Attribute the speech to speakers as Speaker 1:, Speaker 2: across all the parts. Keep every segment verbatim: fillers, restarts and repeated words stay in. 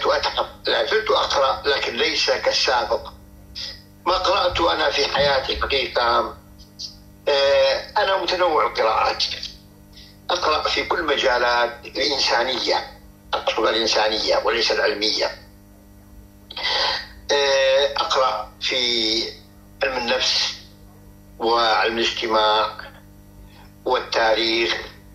Speaker 1: أتعب، لا زلت أقرأ لكن ليس كالسابق. ما قرأت أنا في حياتي حقيقة، أنا متنوع القراءات، أقرأ في كل مجالات الإنسانية، أقصد الإنسانية وليس العلمية. أقرأ في علم النفس وعلم الاجتماع والتاريخ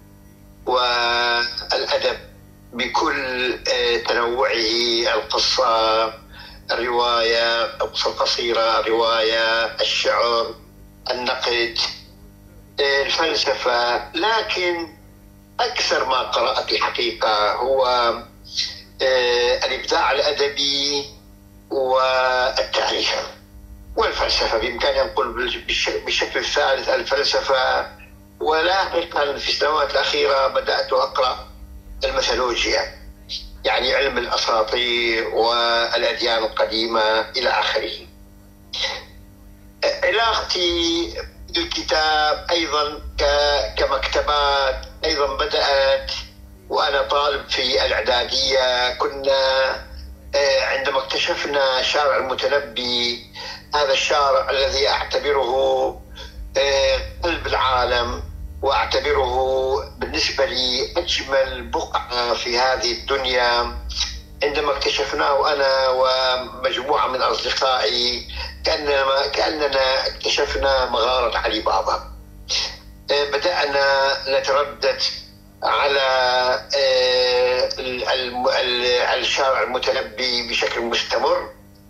Speaker 1: والأدب بكل تنوعه، القصة، الرواية، القصة القصيرة، الرواية، الشعر، النقد، الفلسفة. لكن أكثر ما قرأت الحقيقة هو الإبداع الأدبي والتاريخ والفلسفة. بإمكاني أن أقول بالشكل الثالث الفلسفة، ولاحقا في السنوات الأخيرة بدأت أقرأ الميثولوجيا، يعني علم الأساطير والأديان القديمة إلى آخره. علاقتي بالكتاب أيضا كمكتبات أيضا بدأت وأنا طالب في الإعدادية. كنا عندما اكتشفنا شارع المتنبي، هذا الشارع الذي أعتبره قلب العالم وأعتبره بالنسبة لي أجمل بقعة في هذه الدنيا، عندما اكتشفناه أنا ومجموعة من أصدقائي كأننا, كأننا اكتشفنا مغارة علي بابا. بدأنا نتردد على الشارع المتنبي بشكل مستمر،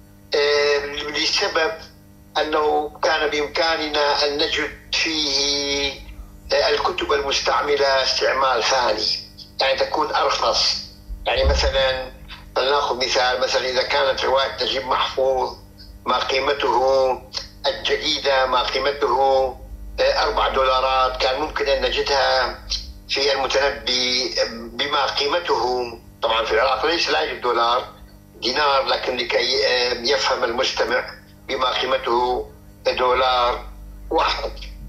Speaker 1: لسبب أنه كان بإمكاننا أن نجد فيه الكتب المستعملة استعمال ثاني، يعني تكون أرخص. يعني مثلا فلنأخذ مثال، مثلا إذا كانت رواية نجيب محفوظ ما قيمته الجديدة ما قيمته أربع دولارات، كان ممكن أن نجدها في المتنبي بما قيمته، طبعا في العراق ليس لا يجب دولار، دينار، لكن لكي يفهم المستمع بما قيمته دولار واحد.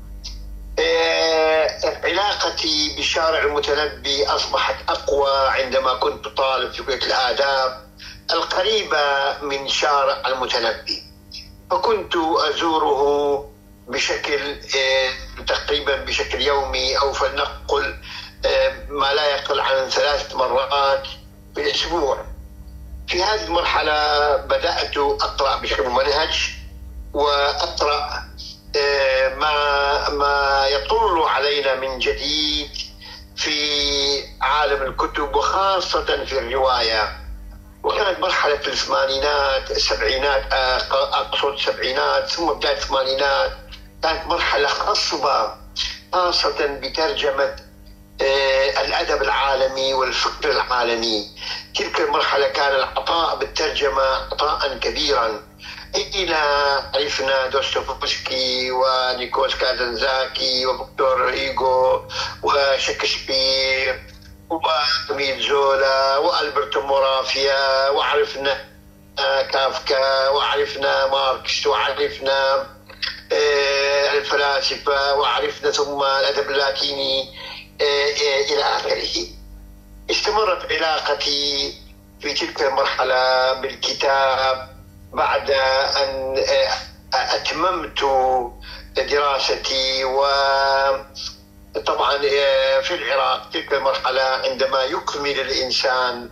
Speaker 1: علاقتي بشارع المتنبي أصبحت أقوى عندما كنت طالب في كلية الآداب القريبة من شارع المتنبي، فكنت أزوره بشكل تقريبا بشكل يومي، أو فلنقل ما لا يقل عن ثلاث مرات في الأسبوع. في هذه المرحلة بدأت أقرأ بشكل ممنهج، وأقرأ ما ما يطل علينا من جديد في عالم الكتب وخاصة في الرواية. وكانت مرحلة الثمانينات السبعينات، أقصد السبعينات ثم بداية الثمانينات، كانت مرحلة خصبة خاصة بترجمة الأدب العالمي والفكر العالمي. تلك المرحلة كان العطاء بالترجمة عطاء كبيرا. إلى عرفنا دوستويفسكي ونيكولاس كازانزاكي وفيكتور هيغو وشكسبير وإميل زولا وألبرتو مورافيا، وعرفنا كافكا، وعرفنا ماركس، وعرفنا الفلاسفة، وعرفنا ثم الأدب اللاتيني إلى آخره. استمرت علاقتي في تلك المرحلة بالكتاب بعد أن أتممت دراستي. وطبعا في العراق تلك المرحلة عندما يكمل الإنسان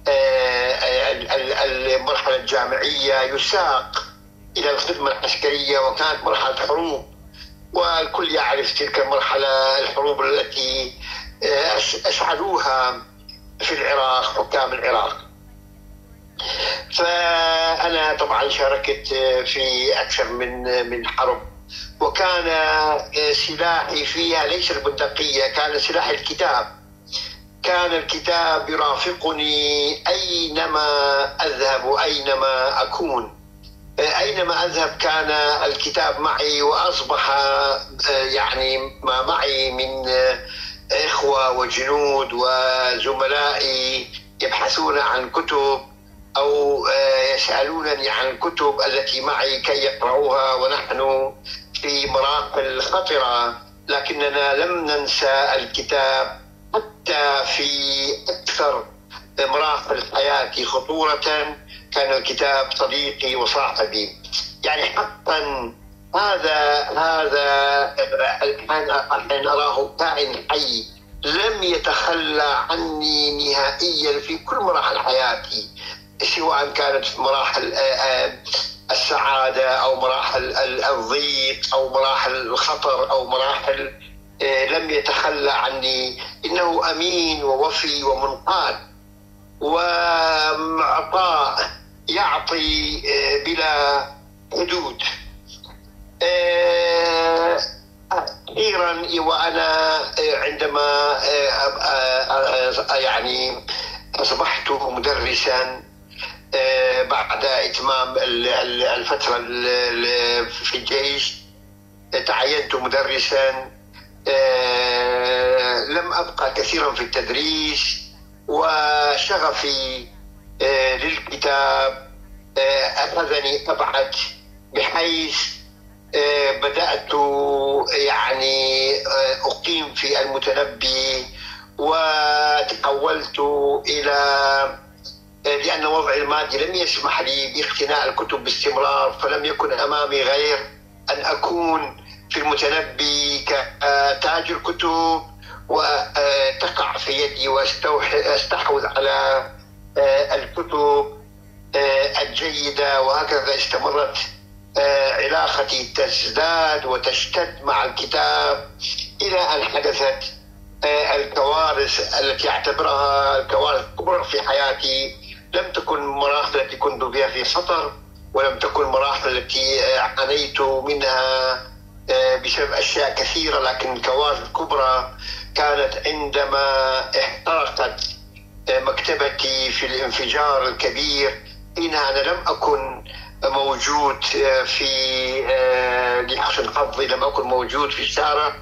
Speaker 1: المرحلة الجامعية يساق إلى الخدمة العسكرية، وكانت مرحلة حروب، والكل يعرف تلك المرحلة، الحروب التي أشعلوها في العراق حكام العراق. فأنا طبعا شاركت في أكثر من من حرب، وكان سلاحي فيها ليس البندقية، كان سلاح الكتاب. كان الكتاب يرافقني أينما أذهب أينما أكون، أينما أذهب كان الكتاب معي، وأصبح يعني ما معي من إخوة وجنود وزملائي يبحثون عن كتب أو يسألونني عن الكتب التي معي كي يقرأوها، ونحن في مراحل خطرة، لكننا لم ننسى الكتاب حتى في أكثر مراحل حياتي خطورة كان الكتاب صديقي وصاحبي. يعني حقا هذا هذا الآن الآن أراه كائن حي لم يتخلى عني نهائيا في كل مراحل حياتي، سواء كانت في مراحل السعادة أو مراحل الضيق أو مراحل الخطر أو مراحل، لم يتخلى عني. إنه أمين ووفي ومنقاد ومعطاء، يعطي بلا حدود. أخيرا وأنا عندما يعني أصبحت مدرسا بعد إتمام الفترة في الجيش، تعينت مدرسا، لم أبقى كثيرا في التدريس، وشغفي للكتاب أخذني أبعد، بحيث بدأت يعني أقيم في المتنبي، وتحولت إلى، لأن وضعي المادي لم يسمح لي باقتناء الكتب باستمرار، فلم يكن أمامي غير أن أكون في المتنبي كتاجر كتب وتقع في يدي واستحوذ على الكتب الجيدة. وهكذا استمرت علاقتي تزداد وتشتد مع الكتاب إلى أن حدثت الكوارث التي أعتبرها الكوارث الكبرى في حياتي. لم تكن مراحل التي كنت بها في خطر، ولم تكن مراحل التي عانيت منها بسبب أشياء كثيرة، لكن الكوارث الكبرى كانت عندما احترقت مكتبتي في الانفجار الكبير. حينها أنا لم أكن موجود في لحسن حظي لم أكن موجود في الشارع.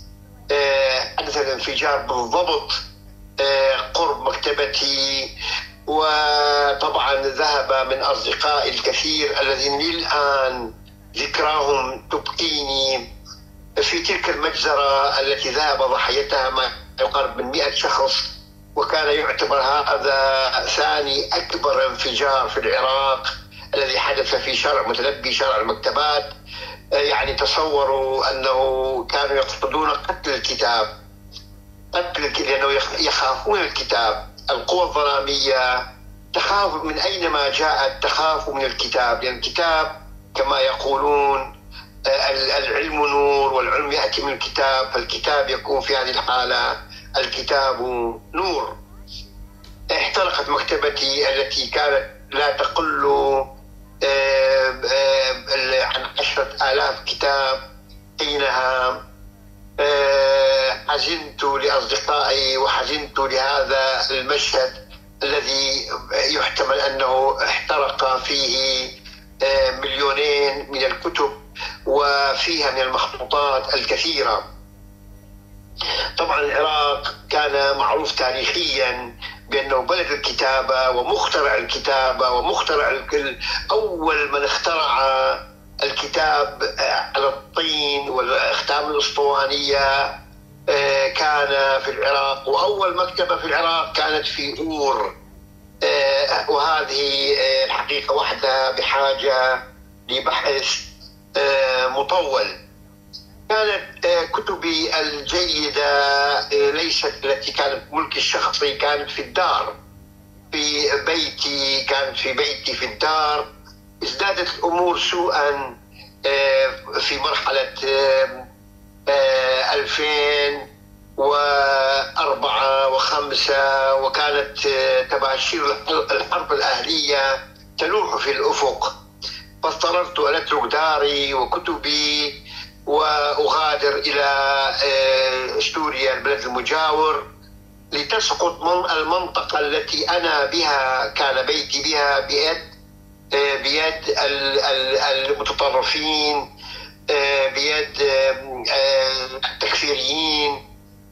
Speaker 1: حدث الانفجار بالضبط قرب مكتبتي، وطبعا ذهب من أصدقائي الكثير الذين للآن ذكراهم تبكيني في تلك المجزرة التي ذهب ضحيتها ما يقارب من مئة شخص، وكان يعتبر هذا ثاني أكبر انفجار في العراق الذي حدث في شارع متنبي، شارع المكتبات. يعني تصوروا أنه كانوا يقصدون قتل الكتاب، قتل لأنه يخافون الكتاب. القوى الظلامية تخاف من أينما جاءت، تخاف من الكتاب، لأن الكتاب كما يقولون العلم نور والعلم يأتي من الكتاب، فالكتاب يكون في هذه الحالة الكتاب نور. احترقت مكتبتي التي كانت لا تقل عن عشرة آلاف كتاب. حينها حزنت لأصدقائي وحزنت لهذا المشهد الذي يحتمل أنه احترق فيه مليونين من الكتب وفيها من المخطوطات الكثيرة. طبعا العراق كان معروف تاريخيا بأنه بلد الكتابة ومخترع الكتابة ومخترع الكل. أول من اخترع الكتاب على الطين والأختام الأسطوانية كان في العراق، وأول مكتبة في العراق كانت في أور، وهذه الحقيقة وحدها بحاجة لبحث مطول. كانت كتبي الجيدة ليست التي كانت ملك الشخصي، كانت في الدار، في بيتي، كانت في بيتي في الدار. ازدادت الأمور سوءا في مرحلة ألفين وأربعة وخمسة، وكانت تباشير الحرب الأهلية تلوح في الأفق، فاضطررت أن أترك داري وكتبي وأغادر إلى سوريا البلد المجاور، لتسقط المنطقة التي أنا بها كان بيتي بها بيد بيد المتطرفين، بيد التكفيريين.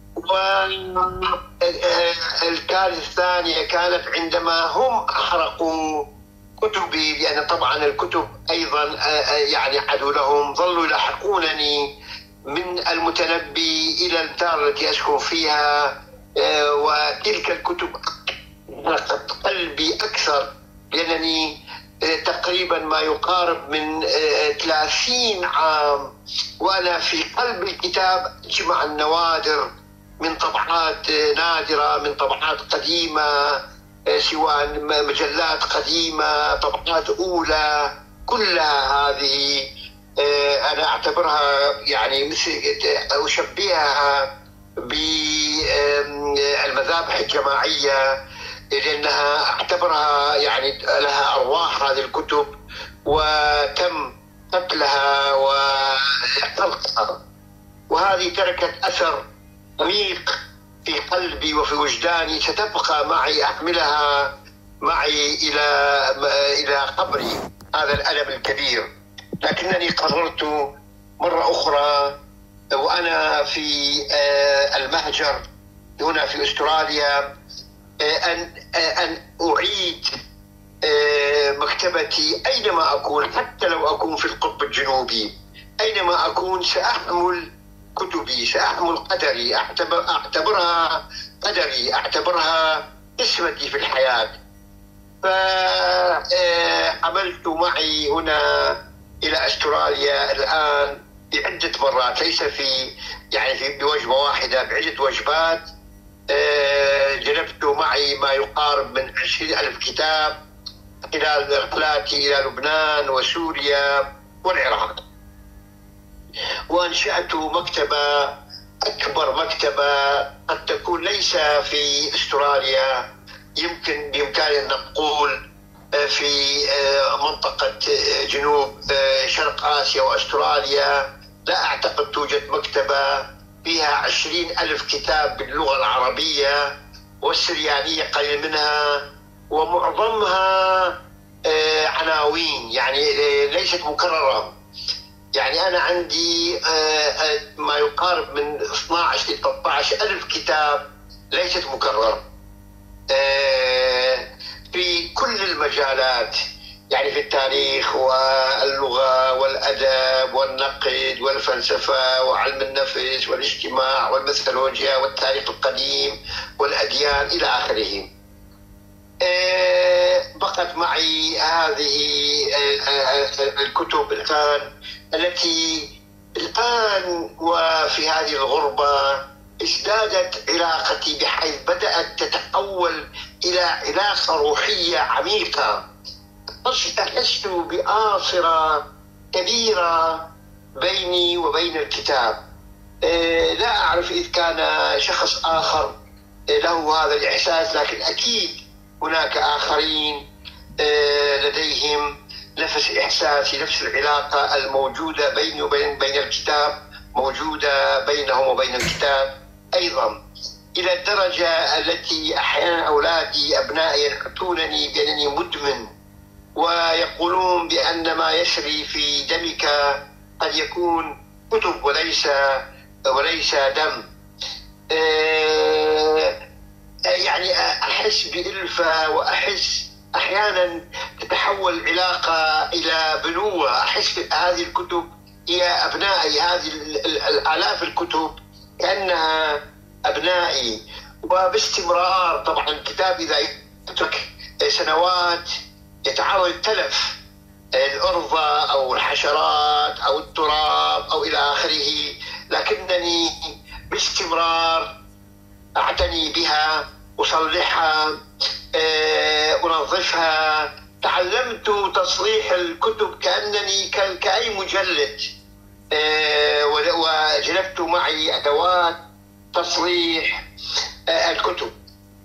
Speaker 1: والكارثة الثانية كانت عندما هم أحرقوا كتبي، لأن طبعا الكتب أيضا يعني عدو لهم. ظلوا يلاحقونني من المتنبي إلى الدار التي أسكن فيها، وتلك الكتب حرقت قلبي أكثر، لأنني تقريبا ما يقارب من ثلاثين عام وأنا في قلب الكتاب أجمع النوادر من طبعات نادرة، من طبعات قديمة، سواء مجلات قديمة، طبعات أولى، كلها هذه أنا أعتبرها يعني مثل أشبهها بالمذابح الجماعية، لأنها أعتبرها يعني لها أرواح هذه الكتب، وتم قتلها وحرقها، وهذه تركت أثر عميق في قلبي وفي وجداني، ستبقى معي، أحملها معي إلى إلى قبري، هذا الألم الكبير. لكنني قررت مرة أخرى وأنا في المهجر هنا في أستراليا أن أن أعيد مكتبتي أينما أكون، حتى لو أكون في القطب الجنوبي، أينما أكون سأحمل كتبي، سأحمل قدري، أعتبر أعتبرها قدري، أعتبرها قسمتي في الحياة. فعملت معي هنا إلى أستراليا الآن بعدة مرات، ليس في يعني في بوجبة واحدة، بعدة وجبات. جلبت معي ما يقارب من عشرين ألف كتاب خلال رحلاتي إلى لبنان وسوريا والعراق، وأنشأت مكتبة، أكبر مكتبة قد تكون ليس في أستراليا، يمكن بإمكاننا أن نقول في منطقة جنوب شرق آسيا وأستراليا. لا أعتقد توجد مكتبة فيها عشرين ألف كتاب باللغة العربية والسريانية قليل منها، ومعظمها عناوين يعني ليست مكررة. يعني أنا عندي ما يقارب من اثنعش إلى ثلاثة عشر ألف كتاب ليست مكررة في كل المجالات، يعني في التاريخ واللغة والأدب والنقد والفلسفة وعلم النفس والاجتماع والميثولوجيا والتاريخ القديم والأديان إلى آخره. بقت معي هذه الكتب الآن، التي الآن وفي هذه الغربة ازدادت علاقتي، بحيث بدأت تتحول إلى علاقة روحية عميقة. أحس بآصرة كبيرة بيني وبين الكتاب. لا أعرف إذا كان شخص آخر له هذا الإحساس، لكن أكيد هناك آخرين لديهم نفس إحساسي، نفس العلاقة الموجودة بيني وبين بين الكتاب موجودة بينهم وبين الكتاب أيضا، إلى الدرجة التي أحيانا أولادي أبنائي ينحتونني بأنني مدمن، ويقولون بأن ما يسري في دمك قد يكون كتب وليس وليس دم. يعني أحس بإلفة، وأحس أحيانا تتحول العلاقة إلى بنوة. أحس هذه الكتب هي أبنائي، هذه الآلاف الكتب كأنها أبنائي، وباستمرار. طبعا الكتاب إذا يترك سنوات يتعرض التلف، الأرضة أو الحشرات أو التراب أو إلى آخره، لكنني باستمرار أعتني بها، أصلحها، أنظفها. تعلمت تصليح الكتب كأنني كأي مجلد، وجلبت معي أدوات تصليح الكتب.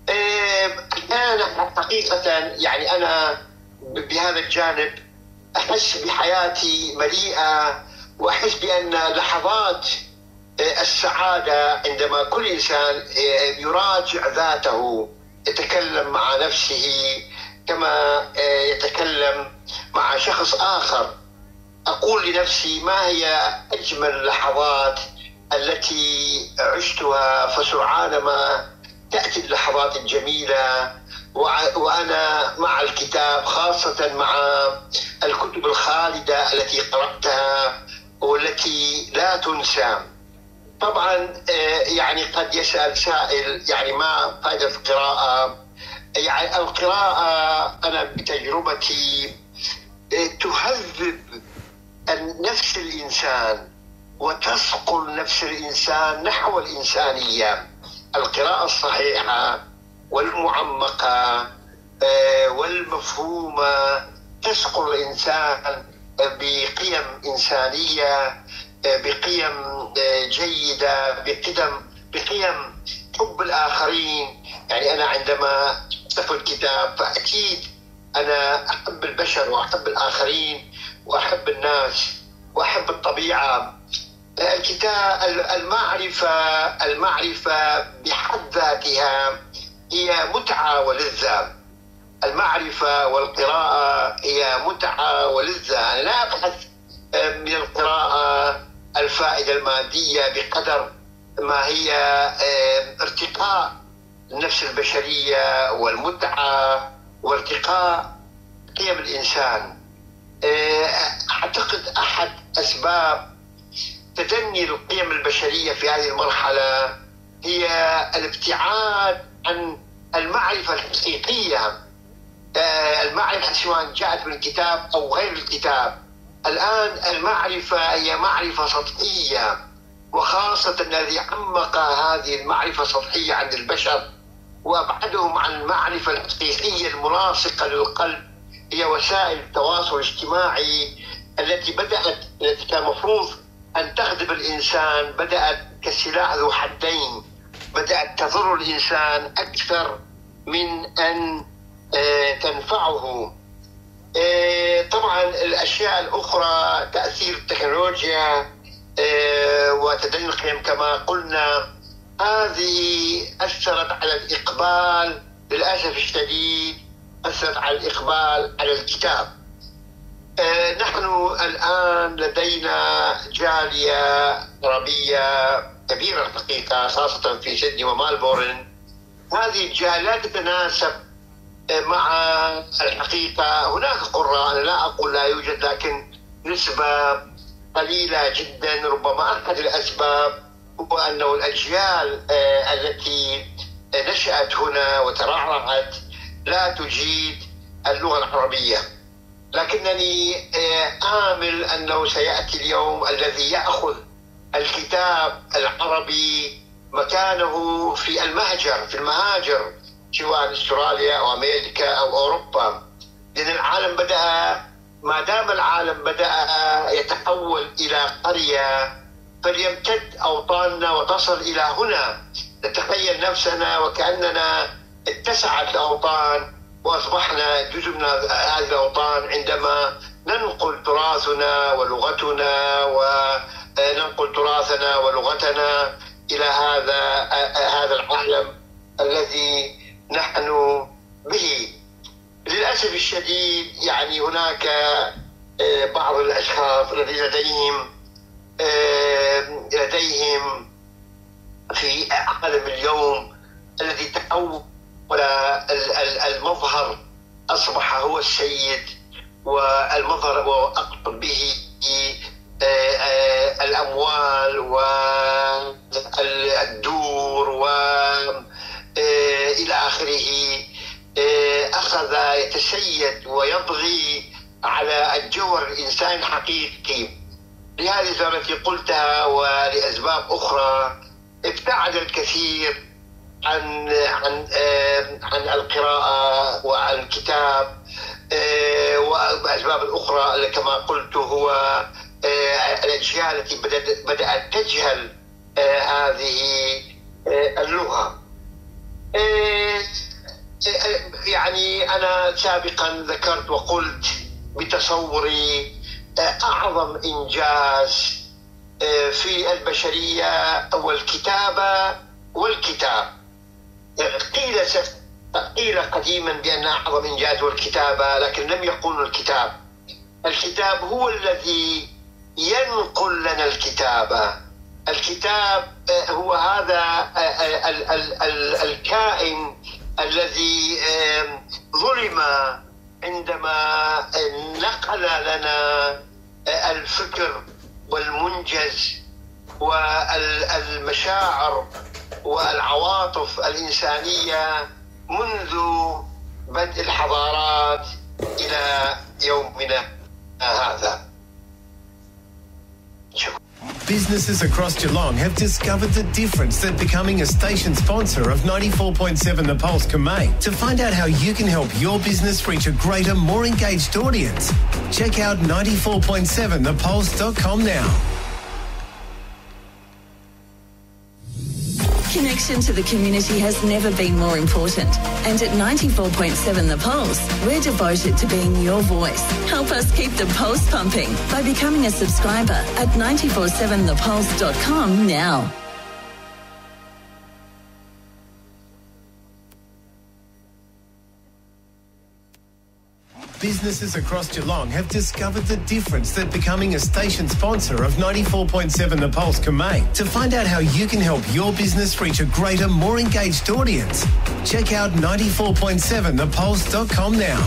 Speaker 1: أنا حقيقة يعني أنا بهذا الجانب أحس بحياتي مليئة، وأحس بأن لحظات السعادة عندما كل إنسان يراجع ذاته، يتكلم مع نفسه كما يتكلم مع شخص آخر. أقول لنفسي ما هي أجمل اللحظات التي عشتها، فسرعان ما تأتي اللحظات الجميلة وأنا مع الكتاب، خاصة مع الكتب الخالدة التي قرأتها والتي لا تنسى. طبعا يعني قد يسأل سائل يعني ما فائدة القراءة؟ يعني القراءة أنا بتجربتي تهذب نفس الإنسان وتسقل نفس الإنسان نحو الإنسانية. القراءة الصحيحة والمعمقة والمفهومة تسقل الإنسان بقيم إنسانية، بقيم جيدة، بقيم بقيم حب الآخرين. يعني أنا عندما أقرأ الكتاب فأكيد أنا أحب البشر وأحب الآخرين وأحب الناس وأحب الطبيعة. الكتاب المعرفة المعرفة بحد ذاتها هي متعة ولذة. المعرفة والقراءة هي متعة ولذة. أنا لا أبحث من القراءة الفائدة المادية بقدر ما هي ارتقاء النفس البشرية والمتعة وارتقاء قيم الإنسان. أعتقد أحد أسباب تدني القيم البشرية في هذه المرحلة هي الابتعاد عن المعرفة الحقيقية، المعرفة سواء جاءت من الكتاب أو غير الكتاب. الآن المعرفة هي معرفة سطحية، وخاصة الذي عمق هذه المعرفة السطحية عند البشر وأبعدهم عن المعرفة الحقيقية الملاصقة للقلب هي وسائل التواصل الاجتماعي التي بدأت التي كان المفروض أن تخدم الإنسان، بدأت كسلاح ذو حدين، بدأت تضر الإنسان أكثر من أن تنفعه. طبعا الأشياء الأخرى تأثير التكنولوجيا وتدني القيم كما قلنا، هذه أثرت على الإقبال، للأسف الشديد أثرت على الإقبال على الكتاب. نحن الآن لدينا جالية عربية كبيرة الحقيقة، خاصة في سيدني ومالبورن. هذه الجالية لا تتناسب مع الحقيقة. هناك قراء، أنا لا أقول لا يوجد، لكن نسبة قليلة جدا. ربما أحد الأسباب هو أنه الأجيال التي نشأت هنا وترعرعت لا تجيد اللغة العربية. لكنني آمل أنه سيأتي اليوم الذي يأخذ الكتاب العربي مكانه في المهجر في المهاجر سواء استراليا أو أمريكا أو أوروبا، لأن العالم بدأ، ما دام العالم بدأ يتحول إلى قرية فليمتد أوطاننا وتصل إلى هنا. نتخيل نفسنا وكأننا اتسعت الأوطان وأصبحنا جزء من هذه الأوطان عندما ننقل تراثنا ولغتنا وننقل تراثنا ولغتنا إلى هذا هذا العالم الذي نحن به. للأسف الشديد يعني هناك بعض الأشخاص الذين لديهم لديهم في عالم اليوم الذي تحول المظهر أصبح هو السيد، والمظهر وأقصد به الأموال والدور وإلى آخره، أخذ يتسيد ويطغي على الجوهر الإنساني الحقيقي. لهذه التي قلتها ولأسباب أخرى ابتعد الكثير عن عن عن القراءة وعن الكتاب، وأسباب أخرى كما قلت هو الأجيال التي بدأت بدأت تجهل هذه اللغة. يعني أنا سابقا ذكرت وقلت بتصوري أعظم إنجاز في البشرية هو الكتابة والكتاب. قيل قيل قديما بأن أعظم إنجاز هو الكتابة، لكن لم يقولوا الكتاب. الكتاب هو الذي ينقل لنا الكتابة. الكتاب هو هذا الكائن الذي ظلم عندما نقل لنا الفكر والمنجز والمشاعر والعواطف الإنسانية منذ بدء الحضارات إلى يومنا هذا. شكرا.
Speaker 2: Businesses across Geelong have discovered the difference that becoming a station sponsor of ninety-four point seven The Pulse can make. To find out how you can help your business reach a greater, more engaged audience, check out ninety-four point seven the pulse dot com now.
Speaker 3: Connection to the community has never been more important. And at ninety-four point seven The Pulse, we're devoted to being your voice. Help us keep the pulse pumping by becoming a subscriber at ninety-four seven the pulse dot com now.
Speaker 2: Businesses across Geelong have discovered the difference that becoming a station sponsor of ninety-four point seven The Pulse can make. To find out how you can help your business reach a greater, more engaged audience, check out ninety-four point seven the pulse dot com now.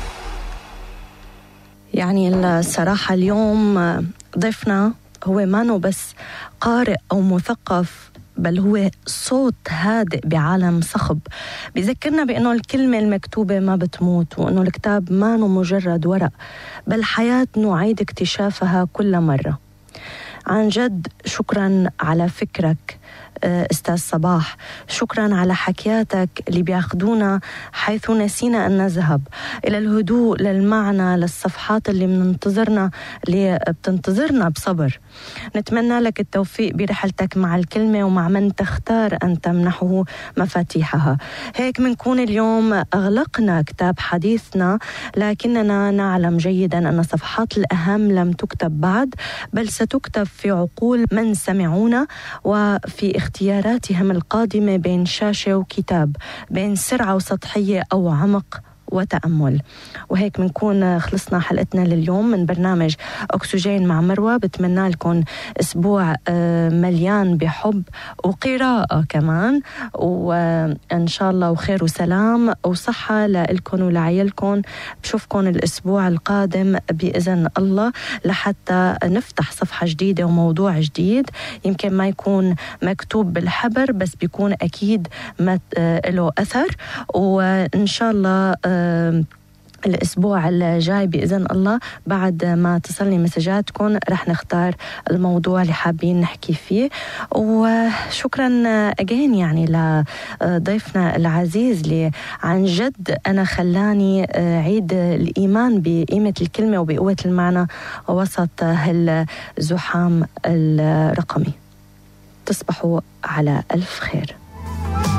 Speaker 4: يعني الصراحة اليوم ضيفنا هو مانو بس قارئ أو مثقف، بل هو صوت هادئ بعالم صخب. بيذكرنا بأنه الكلمة المكتوبة ما بتموت، وأنه الكتاب ما نو مجرد ورق، بل حياة نعيد اكتشافها كل مرة. عن جد شكرا على فكرك أستاذ صباح، شكرا على حكياتك اللي بياخدونا حيث نسينا أن نذهب إلى الهدوء، للمعنى، للصفحات اللي مننتظرنا اللي بتنتظرنا بصبر. نتمنى لك التوفيق برحلتك مع الكلمة ومع من تختار أن تمنحه مفاتيحها. هيك منكون اليوم أغلقنا كتاب حديثنا، لكننا نعلم جيدا أن صفحات الأهم لم تكتب بعد، بل ستكتب في عقول من سمعونا وفي اختياراتهم القادمة بين شاشة وكتاب، بين سرعة وسطحية أو عمق وتأمل. وهيك بنكون خلصنا حلقتنا لليوم من برنامج أكسجين مع مروة. بتمنى لكم أسبوع مليان بحب وقراءة كمان، وإن شاء الله وخير وسلام وصحة لكم ولعيالكم. بشوفكم الأسبوع القادم بإذن الله لحتى نفتح صفحة جديدة وموضوع جديد، يمكن ما يكون مكتوب بالحبر بس بيكون أكيد له أثر. وإن شاء الله الأسبوع الجاي بإذن الله بعد ما تصلني مسجاتكم رح نختار الموضوع اللي حابين نحكي فيه. وشكرا أجين يعني لضيفنا العزيز اللي عن جد أنا خلاني عيد الإيمان بقيمة الكلمة وبقوة المعنى وسط هالزحام الرقمي. تصبحوا على ألف خير.